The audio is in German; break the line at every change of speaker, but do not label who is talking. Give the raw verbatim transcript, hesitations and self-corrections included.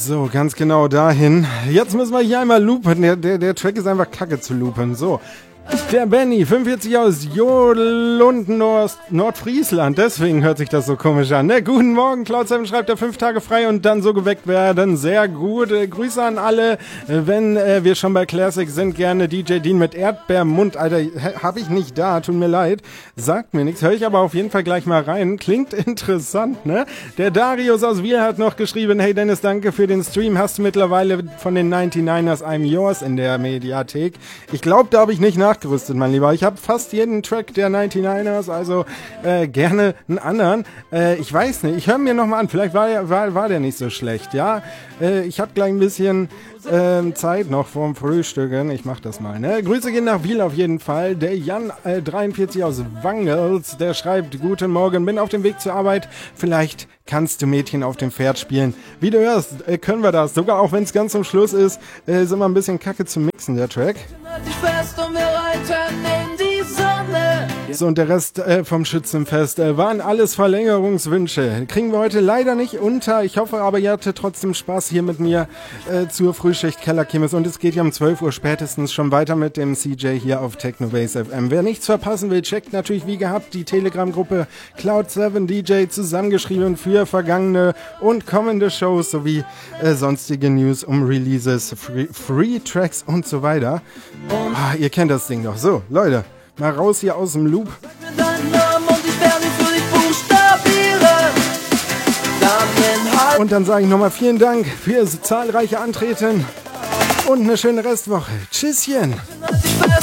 So, ganz genau dahin. Jetzt müssen wir hier einmal loopen. Der, der, der Track ist einfach kacke zu loopen. So. Der Benny, fünfundvierzig aus Jodlund, Nord- Nordfriesland. Deswegen hört sich das so komisch an. Ne? Guten Morgen, Cloud sieben schreibt er fünf Tage frei und dann so geweckt werden. Sehr gut. Äh, Grüße an alle. Äh, wenn äh, wir schon bei Classic sind, gerne D J Dean mit Erdbeermund. Alter, hab ich nicht da. Tut mir leid. Sagt mir nichts. Hör ich aber auf jeden Fall gleich mal rein. Klingt interessant, ne? Der Darius aus Wiel hat noch geschrieben, hey Dennis, danke für den Stream. Hast du mittlerweile von den neunundneunzigers I'm Yours in der Mediathek? Ich glaube, da habe ich nicht nach gerüstet, mein Lieber. Ich habe fast jeden Track der neunundneunzigers, also äh, gerne einen anderen. Äh, ich weiß nicht, ich höre mir nochmal an, vielleicht war der, war, war der nicht so schlecht, ja. Äh, ich habe gleich ein bisschen äh, Zeit noch vorm Frühstücken, ich mach das mal, ne. Grüße gehen nach Wiel auf jeden Fall. Der Jan, äh, dreiundvierzig aus Wangels, der schreibt, guten Morgen, bin auf dem Weg zur Arbeit, vielleicht kannst du Mädchen auf dem Pferd spielen. Wie du hörst, äh, können wir das, sogar auch wenn es ganz zum Schluss ist, äh, ist immer ein bisschen kacke zu mixen, der Track. So, und der Rest äh, vom Schützenfest äh, waren alles Verlängerungswünsche. Kriegen wir heute leider nicht unter. Ich hoffe aber, ihr hattet trotzdem Spaß hier mit mir äh, zur Frühschicht Kellerkimmes. Und es geht ja um zwölf Uhr spätestens schon weiter mit dem C J hier auf Technobase F M. Wer nichts verpassen will, checkt natürlich wie gehabt die Telegram-Gruppe Cloud sieben D J zusammengeschrieben für vergangene und kommende Shows sowie äh, sonstige News um Releases, Free, Free Tracks und so weiter. Ah, ihr kennt das Ding doch. So, Leute. Mal raus hier aus dem Loop. Und dann sage ich nochmal vielen Dank fürs zahlreiche Antreten und eine schöne Restwoche. Tschüsschen.